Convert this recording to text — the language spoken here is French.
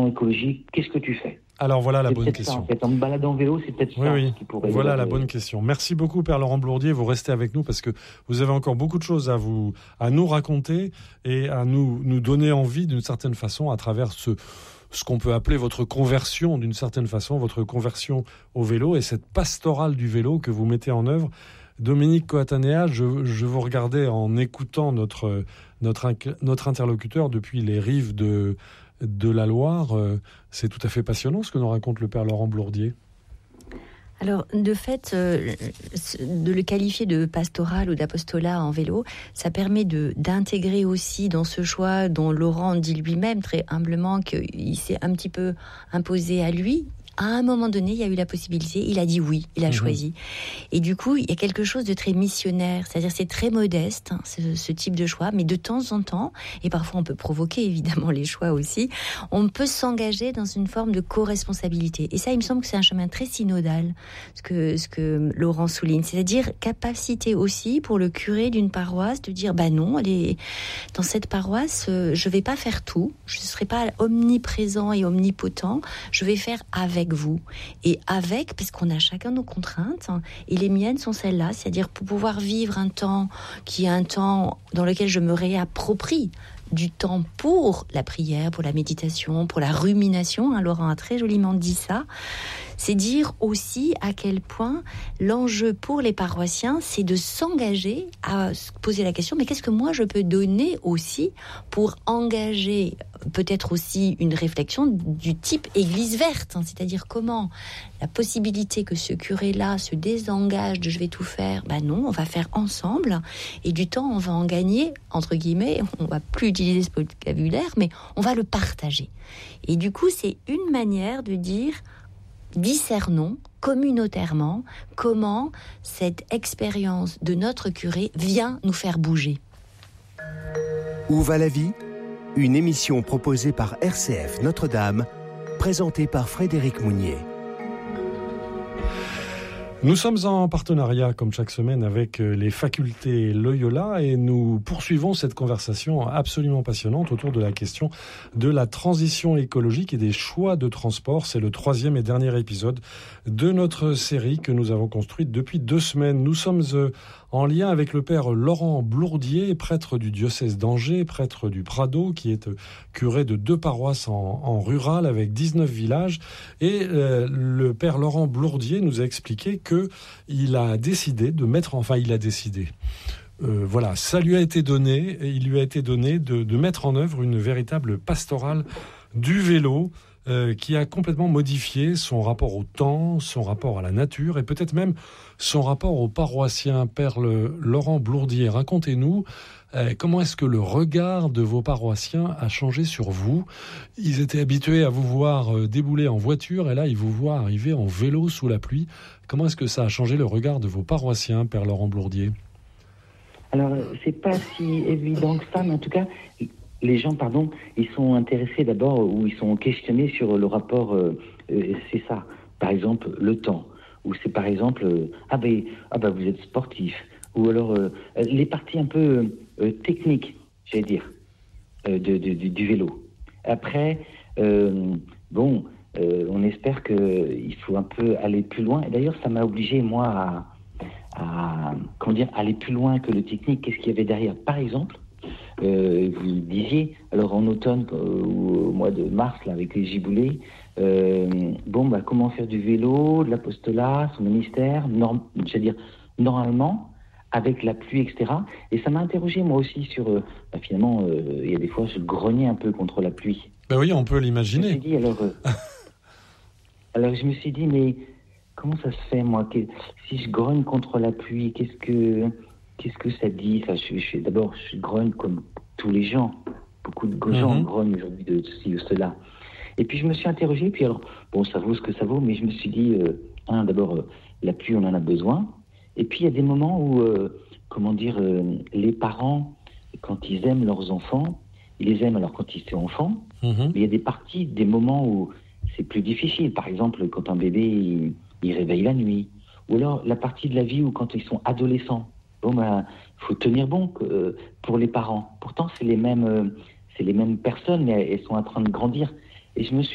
écologique, qu'est-ce que tu fais ? Alors voilà la C'est bonne peut-être question. ça, en fait. En me baladant en vélo, c'est peut-être ça qui pourrait... Voilà la bonne question. Merci beaucoup, Père Laurent Blourdier. Vous restez avec nous parce que vous avez encore beaucoup de choses à nous raconter et à nous donner envie d'une certaine façon à travers ce qu'on peut appeler votre conversion d'une certaine façon, votre conversion au vélo et cette pastorale du vélo que vous mettez en œuvre. Dominique Coatanea, je vous regardais en écoutant notre interlocuteur depuis les rives de la Loire. C'est tout à fait passionnant ce que nous raconte le Père Laurent Blourdier. Alors, de fait, de le qualifier de pastoral ou d'apostolat en vélo, ça permet d'intégrer aussi dans ce choix dont Laurent dit lui-même très humblement qu'il s'est un petit peu imposé à lui. À un moment donné, il y a eu la possibilité, il a dit oui, il a choisi. Et du coup, il y a quelque chose de très missionnaire, c'est-à-dire c'est très modeste, ce type de choix, mais de temps en temps, et parfois on peut provoquer évidemment les choix aussi, on peut s'engager dans une forme de co-responsabilité. Et ça, il me semble que c'est un chemin très synodal, ce que Laurent souligne, c'est-à-dire capacité aussi pour le curé d'une paroisse de dire, non, dans cette paroisse, je vais pas faire tout, je ne serai pas omniprésent et omnipotent, je vais faire avec vous et puisqu'on a chacun nos contraintes et les miennes sont celles-là, c'est-à-dire pour pouvoir vivre un temps qui est un temps dans lequel je me réapproprie du temps pour la prière, pour la méditation, pour la rumination. Laurent a très joliment dit ça. C'est dire aussi à quel point l'enjeu pour les paroissiens, c'est de s'engager à se poser la question, mais qu'est-ce que moi je peux donner aussi pour engager peut-être aussi une réflexion du type Église verte, c'est-à-dire comment la possibilité que ce curé-là se désengage de je vais tout faire, non, on va faire ensemble et du temps on va en gagner, entre guillemets, on va plus utiliser ce vocabulaire, mais on va le partager. Et du coup, c'est une manière de dire discernons communautairement comment cette expérience de notre curé vient nous faire bouger. Où va la vie ? Une émission proposée par RCF Notre-Dame, présentée par Frédéric Mounier. Nous sommes en partenariat, comme chaque semaine, avec les facultés Loyola et nous poursuivons cette conversation absolument passionnante autour de la question de la transition écologique et des choix de transport. C'est le 3e et dernier épisode de notre série que nous avons construite depuis 2 semaines. Nous sommes en lien avec le père Laurent Blourdier, prêtre du diocèse d'Angers, prêtre du Prado, qui est curé de 2 paroisses en rural avec 19 villages. Et le père Laurent Blourdier nous a expliqué qu'il a décidé de mettre... Enfin, il a décidé... ça lui a été donné, et il lui a été donné de mettre en œuvre une véritable pastorale du vélo qui a complètement modifié son rapport au temps, son rapport à la nature et peut-être même son rapport aux paroissiens. Père Laurent Blourdier, racontez-nous comment est-ce que le regard de vos paroissiens a changé sur vous ? Ils étaient habitués à vous voir débouler en voiture et là, ils vous voient arriver en vélo sous la pluie. Comment est-ce que ça a changé le regard de vos paroissiens, Père Laurent Blourdier ? Alors, c'est pas si évident que ça, mais en tout cas, les gens, ils sont intéressés d'abord ou ils sont questionnés sur le rapport, c'est ça. Par exemple, le temps. Ou c'est par exemple, vous êtes sportif. Ou alors, les parties un peu techniques, j'allais dire, du vélo. Après, on espère qu'il faut un peu aller plus loin. Et d'ailleurs, ça m'a obligé, moi, à aller plus loin que le technique. Qu'est-ce qu'il y avait derrière ? Par exemple, vous disiez, alors en automne ou au mois de mars, là, avec les giboulées, comment faire du vélo, de l'apostolat, son ministère, normalement, avec la pluie, etc. Et ça m'a interrogé, moi aussi, sur... finalement, il y a des fois, je grognais un peu contre la pluie. Ben oui, on peut l'imaginer. Je me suis dit, alors je me suis dit, mais comment ça se fait, moi, si je grogne contre la pluie, qu'est-ce que ça dit, ça, je grogne comme tous les gens. Beaucoup de gens grognent aujourd'hui de ceci ou cela. Et puis je me suis interrogé, puis alors, ça vaut ce que ça vaut, mais je me suis dit, d'abord, la pluie, on en a besoin. Et puis il y a des moments où, les parents, quand ils aiment leurs enfants, ils les aiment alors quand ils sont enfants, mais il y a des moments où c'est plus difficile. Par exemple, quand un bébé, il réveille la nuit. Ou alors la partie de la vie où quand ils sont adolescents, faut tenir bon pour les parents. Pourtant, c'est les mêmes personnes, mais elles sont en train de grandir. Et je me suis